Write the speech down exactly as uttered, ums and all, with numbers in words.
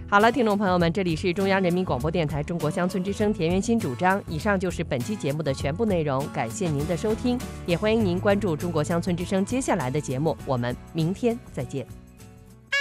好了，听众朋友们，这里是中央人民广播电台中国乡村之声田园新主张，以上就是本期节目的全部内容，感谢您的收听，也欢迎您关注中国乡村之声接下来的节目，我们明天再见。